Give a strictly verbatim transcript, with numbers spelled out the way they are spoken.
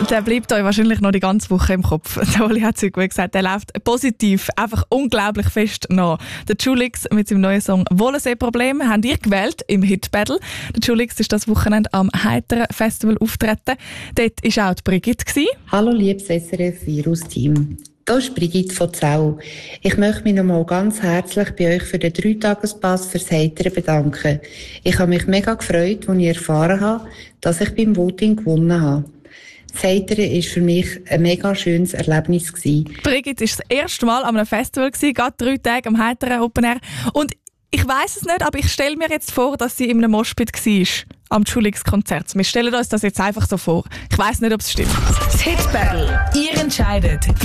Der bleibt euch wahrscheinlich noch die ganze Woche im Kopf. Der Oli hat es gesagt, der läuft positiv, einfach unglaublich fest nach. Der Julix mit seinem neuen Song «Wohlensee-Problem» habt ihr gewählt im Hit-Battle. Der Julix ist das Wochenende am Heiteren Festival auftreten. Dort war auch die Brigitte. Hallo liebes S R F-Virus-Team. Hier ist Brigitte von Zau. Ich möchte mich nochmal ganz herzlich bei euch für den Dreitagespass fürs Heitern bedanken. Ich habe mich mega gefreut, als ich erfahren habe, dass ich beim Voting gewonnen habe. Das Heitern war für mich ein mega schönes Erlebnis. Brigitte war das erste Mal an einem Festival, gerade drei Tage am Heiteren Open Air. Und ich weiss es nicht, aber ich stelle mir jetzt vor, dass sie in einem Moshpit war, am Julix-Konzert. Wir stellen uns das jetzt einfach so vor. Ich weiss nicht, ob es stimmt. Das Hit Battle. Ihr entscheidet.